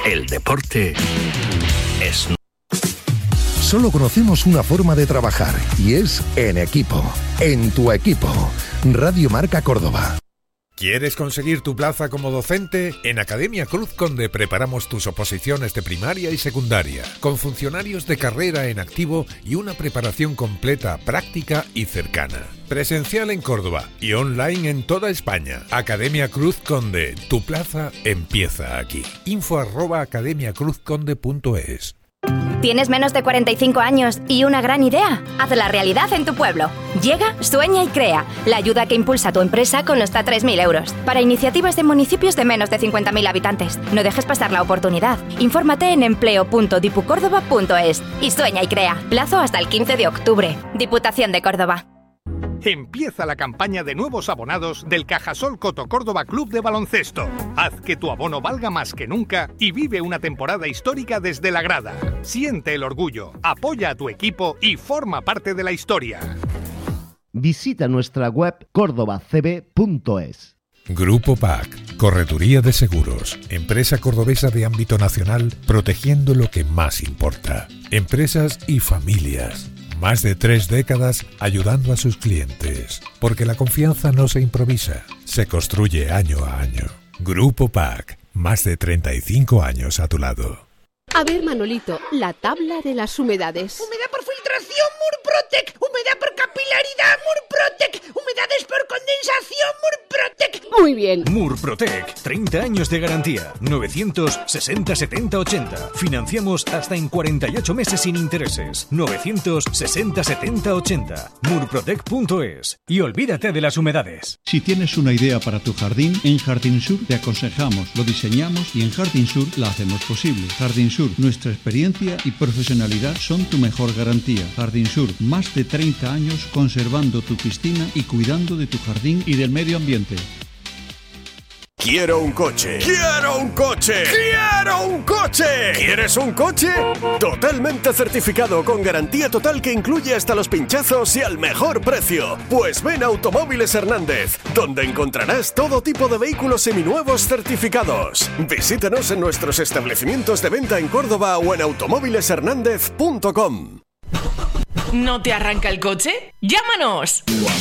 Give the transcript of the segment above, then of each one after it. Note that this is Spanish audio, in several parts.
El deporte es... Solo conocemos una forma de trabajar y es en equipo, en tu equipo. Radio Marca Córdoba. ¿Quieres conseguir tu plaza como docente? En Academia Cruz Conde preparamos tus oposiciones de primaria y secundaria, con funcionarios de carrera en activo y una preparación completa, práctica y cercana. Presencial en Córdoba y online en toda España. Academia Cruz Conde, tu plaza empieza aquí. info@academiacruzconde.es. ¿Tienes menos de 45 años y una gran idea? Hazla realidad en tu pueblo. Llega, sueña y crea. La ayuda que impulsa tu empresa con hasta 3.000 euros. Para iniciativas de municipios de menos de 50.000 habitantes. No dejes pasar la oportunidad. Infórmate en empleo.dipucórdoba.es. Y sueña y crea. Plazo hasta el 15 de octubre. Diputación de Córdoba. Empieza la campaña de nuevos abonados del Cajasol Coto Córdoba Club de Baloncesto. Haz que tu abono valga más que nunca y vive una temporada histórica desde la grada. Siente el orgullo, apoya a tu equipo y forma parte de la historia. Visita nuestra web cordobacb.es. Grupo PAC, Correduría de Seguros, empresa cordobesa de ámbito nacional, protegiendo lo que más importa. Empresas y familias. Más de 3 décadas ayudando a sus clientes, porque la confianza no se improvisa, se construye año a año. Grupo PAC, más de 35 años a tu lado. A ver, Manolito, la tabla de las humedades. Humedad por filtración, Murprotec. Humedad por capilaridad, Murprotec. Humedades por condensación, Murprotec. Muy bien. Murprotec, 30 años de garantía. 960 70 80. Financiamos hasta en 48 meses sin intereses. 960 70 80. Murprotec.es. Y olvídate de las humedades. Si tienes una idea para tu jardín, en Jardín Sur te aconsejamos, lo diseñamos y en Jardín Sur la hacemos posible. Jardín Sur, nuestra experiencia y profesionalidad son tu mejor garantía. Jardín Sur, más de 30 años conservando tu piscina y cuidando de tu jardín y del medio ambiente. Quiero un coche. ¡Quiero un coche! ¡Quiero un coche! ¿Quieres un coche? Totalmente certificado con garantía total que incluye hasta los pinchazos y al mejor precio. Pues ven a Automóviles Hernández, donde encontrarás todo tipo de vehículos seminuevos certificados. Visítanos en nuestros establecimientos de venta en Córdoba o en automóvileshernandez.com. ¿No te arranca el coche? ¡Llámanos!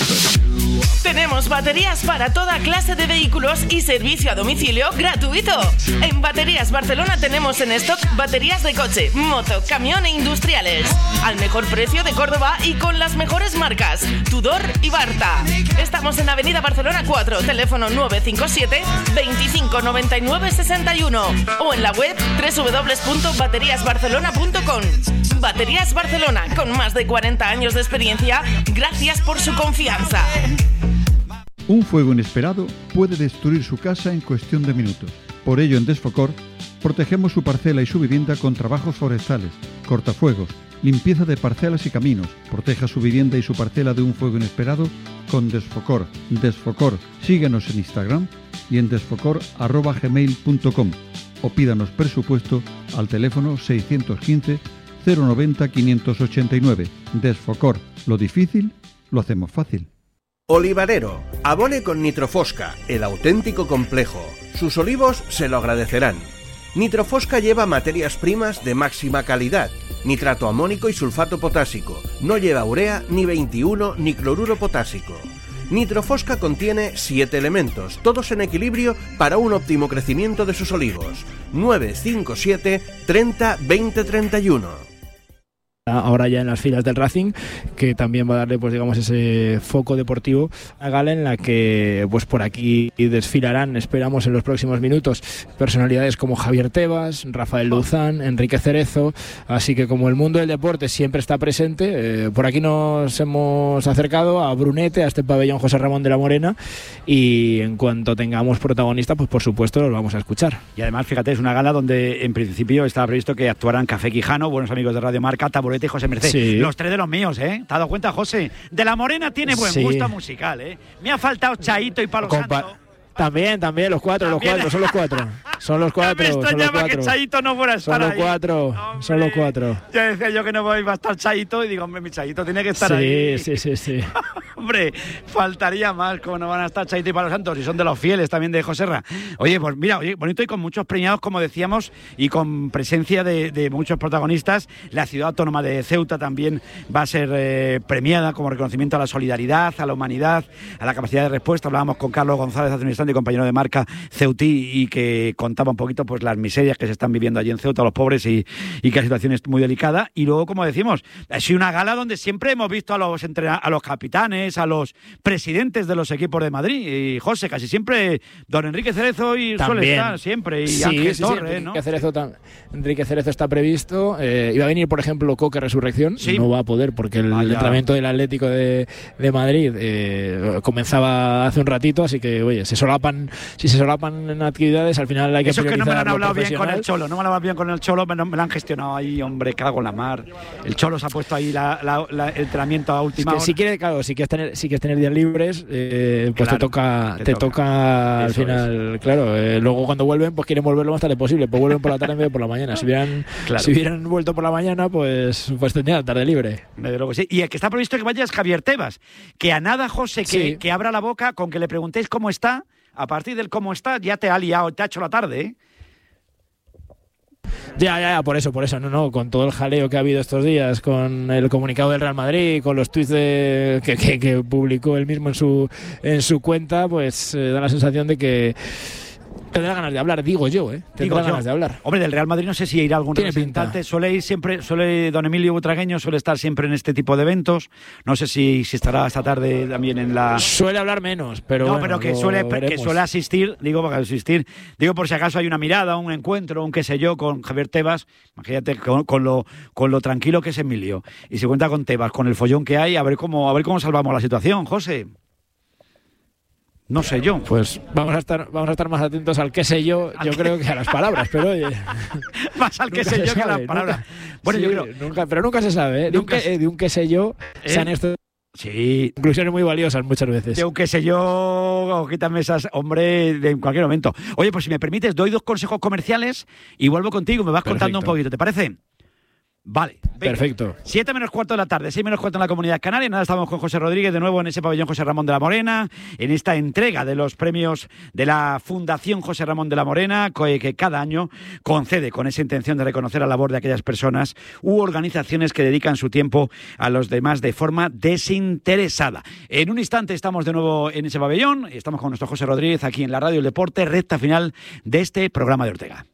Tenemos baterías para toda clase de vehículos y servicio a domicilio gratuito. En Baterías Barcelona tenemos en stock baterías de coche, moto, camión e industriales. Al mejor precio de Córdoba y con las mejores marcas, Tudor y Barta. Estamos en Avenida Barcelona 4, teléfono 957 25 99 61 o en la web www.bateriasbarcelona.com. Baterías Barcelona, con más de 40 años de experiencia, gracias por su confianza. Un fuego inesperado puede destruir su casa en cuestión de minutos. Por ello, en Desfocor, protegemos su parcela y su vivienda con trabajos forestales, cortafuegos, limpieza de parcelas y caminos. Proteja su vivienda y su parcela de un fuego inesperado con Desfocor. Desfocor. Síguenos en Instagram y en desfocor@gmail.com o pídanos presupuesto al teléfono 615 090 589. Desfocor. Lo difícil lo hacemos fácil. Olivarero, abone con Nitrofosca, el auténtico complejo. Sus olivos se lo agradecerán. Nitrofosca lleva materias primas de máxima calidad, nitrato amónico y sulfato potásico. No lleva urea, ni 21, ni cloruro potásico. Nitrofosca contiene 7 elementos, todos en equilibrio para un óptimo crecimiento de sus olivos. 957 30 20 31. Ahora ya en las filas del Racing, que también va a darle, pues digamos, ese foco deportivo a gala en la que, pues por aquí desfilarán, esperamos en los próximos minutos, personalidades como Javier Tebas, Rafael Luzán, Enrique Cerezo. Así que como el mundo del deporte siempre está presente, por aquí nos hemos acercado a Brunete, a este pabellón José Ramón de la Morena, y en cuanto tengamos protagonistas, pues por supuesto los vamos a escuchar. Y además, fíjate, es una gala donde en principio estaba previsto que actuaran Café Quijano, buenos amigos de Radio Marca, Taburete y José Merced. Sí. Los 3 de los míos, ¿eh? ¿Te has dado cuenta, José? De la Morena tiene buen gusto musical, ¿eh? Me ha faltado Chaito y Palo Santo. También, los cuatro, son los cuatro. Son los cuatro. Esto son llama los que Chaito no fuera a estar ahí. Son los cuatro. Ya decía yo que no iba a estar Chaito y digo, hombre, mi Chaito tiene que estar ahí. Sí. Hombre, faltaría más, como no van a estar Chaito y Palo Santos, y son de los fieles también de Joserra. Oye, pues mira, bonito y con muchos premiados, como decíamos, y con presencia de muchos protagonistas. La ciudad autónoma de Ceuta también va a ser premiada como reconocimiento a la solidaridad, a la humanidad, a la capacidad de respuesta. Hablábamos con Carlos González hace un instante, compañero de marca ceutí, y que contaba un poquito pues las miserias que se están viviendo allí en Ceuta, los pobres, y que la situación es muy delicada. Y luego, como decimos, ha sido una gala donde siempre hemos visto a los capitanes, a los presidentes de los equipos de Madrid. Y José, casi siempre don Enrique Cerezo y suele estar siempre. Y sí, Ángel Torres, ¿no? Enrique Cerezo está previsto. Iba a venir, por ejemplo, Coque Resurrección. Sí. No va a poder porque el entrenamiento del Atlético de Madrid comenzaba hace un ratito, así que, oye, si se solapan en actividades, al final hay que priorizar. Eso es que no me lo han hablado bien con el Cholo, no me lo han hablado bien con el Cholo, me lo han gestionado ahí, hombre, cago en la mar. El Cholo se ha puesto ahí el entrenamiento a última hora. Si quieres tener días libres, pues claro, te toca al final, claro. Luego cuando vuelven, pues quieren volver lo más tarde posible, pues vuelven por la tarde en vez de por la mañana. Si hubieran vuelto por la mañana, pues tendrían la tarde libre. Desde luego, sí. Y el que está previsto que vaya es Javier Tebas, que a nada, José, que abra la boca con que le preguntéis cómo está. A partir del cómo está, ya te ha liado, te ha hecho la tarde, ¿eh? Ya, por eso, no, con todo el jaleo que ha habido estos días, con el comunicado del Real Madrid, con los tuits que publicó él mismo en su cuenta, pues da la sensación de que tendrá ganas de hablar, digo yo, tendrá ganas de hablar. Hombre, del Real Madrid no sé si irá algún representante. Suele ir siempre, don Emilio Butragueño suele estar siempre en este tipo de eventos. No sé si estará esta tarde también en la... Suele hablar menos, pero no, pero que suele asistir, digo por si acaso hay una mirada, un encuentro, un qué sé yo, con Javier Tebas. Imagínate con lo tranquilo que es Emilio. Y se cuenta con Tebas, con el follón que hay, a ver cómo salvamos la situación, José. No sé yo. Pues vamos a estar más atentos al qué sé yo creo que a las palabras, pero oye. Más al qué sé yo que a las palabras. Bueno, sí, yo creo. Pero nunca se sabe, de un qué sé yo se han esto. Sí. Conclusiones muy valiosas muchas veces. De un qué sé yo, quítame esas, hombre, en cualquier momento. Oye, pues si me permites, doy 2 consejos comerciales y vuelvo contigo, me vas contando un poquito, ¿te parece? Vale, venga. Perfecto. 7:15 de la tarde, 6:15 en la Comunidad Canaria. Nada, estamos con José Rodríguez de nuevo en ese pabellón José Ramón de la Morena, en esta entrega de los premios de la Fundación José Ramón de la Morena, que cada año concede con esa intención de reconocer la labor de aquellas personas u organizaciones que dedican su tiempo a los demás de forma desinteresada. En un instante estamos de nuevo en ese pabellón, estamos con nuestro José Rodríguez aquí en la Radio El Deporte, recta final de este programa de Ortega.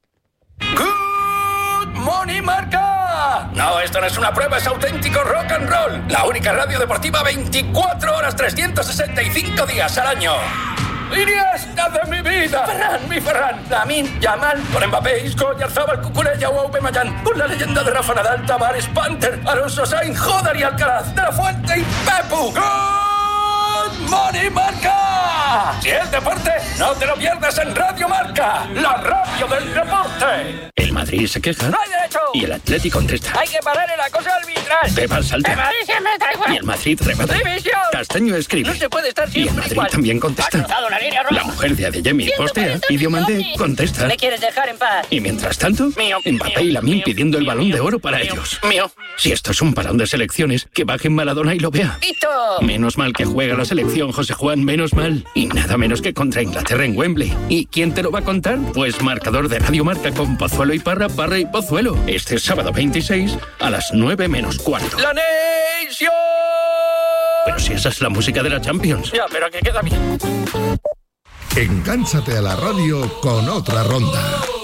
¡Good morning, Marca! No, esto no es una prueba, es auténtico rock and roll. La única radio deportiva 24 horas, 365 días al año. Iniesta de mi vida. Ferran, Lamine, Yamal, con Mbappé, Isco, Oyarzabal, Cucurella o Aubameyang, con la leyenda de Rafa Nadal, Tavares, Panther, Alonso Sainz, Jodar y Alcaraz, De La Fuente y Pepu. ¡Good morning, Marca! Si es deporte, no te lo pierdas en Radio Marca, la radio del deporte. El Madrid se queja. ¡No hay derecho! Y el Atleti contesta. Hay que parar el acoso arbitral. Pepa salta. El Madrid siempre está igual. Y el Madrid remata. ¡División! Castaño escribe. No se puede estar Y siempre el Madrid igual. también contesta. Ha cruzado la línea roja. La mujer de Adeyemi postea. Y Diomandé contesta. ¿Me quieres dejar en paz? Y mientras tanto, Mbappé y Lamine pidiendo el Balón de Oro para ellos. Mío. Si esto es un parón de selecciones, que bajen Maradona y lo vea. ¡Listo! Menos mal que juega la selección, José Juan, menos mal. Y nada menos que contra Inglaterra en Wembley. ¿Y quién te lo va a contar? Pues marcador de Radio Marca con Pozuelo y Parra y Pozuelo. Este sábado 26 a las 9:15. ¡La Nation! Pero si esa es la música de la Champions. Ya, pero que queda bien. Engánchate a la radio con Otra Ronda.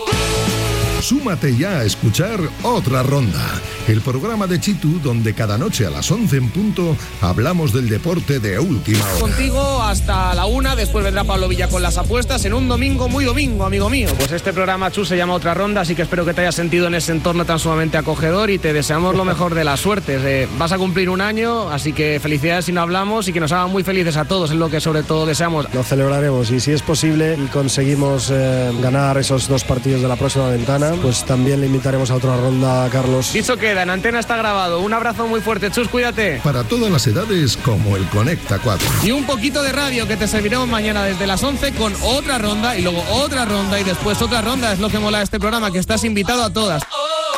Súmate ya a escuchar Otra Ronda, el programa de Chitu donde cada noche a las 11 en punto hablamos del deporte de última hora. Contigo hasta la 1, después vendrá Pablo Villa con las apuestas en un domingo muy domingo, amigo mío. Pues este programa, Chus, se llama Otra Ronda, así que espero que te hayas sentido en ese entorno tan sumamente acogedor y te deseamos lo mejor de las suertes. Vas a cumplir un año, así que felicidades si no hablamos y que nos hagan muy felices a todos, es lo que sobre todo deseamos. Lo celebraremos y si es posible y conseguimos ganar esos 2 partidos de la próxima ventana, pues también le invitaremos a Otra Ronda a Carlos. Dicho queda, en antena está grabado. Un abrazo muy fuerte, Chus, cuídate. Para todas las edades, como el Conecta 4. Y un poquito de radio que te serviremos mañana desde las 11 con Otra Ronda y luego Otra Ronda y después Otra Ronda. Es lo que mola de este programa, que estás invitado a todas.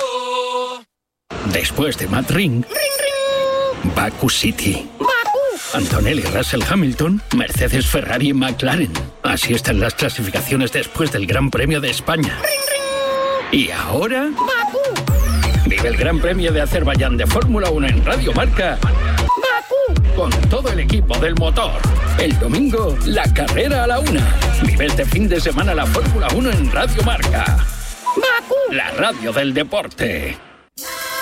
Después de Matt Ring, Baku City. Antonelli, Russell, Hamilton, Mercedes, Ferrari y McLaren. Así están las clasificaciones después del Gran Premio de España. Y ahora... Bakú. Vive el Gran Premio de Azerbaiyán de Fórmula 1 en Radio Marca. Bakú. Con todo el equipo del motor. El domingo, la carrera a la 1. Vive este fin de semana la Fórmula 1 en Radio Marca. Bakú. La radio del deporte.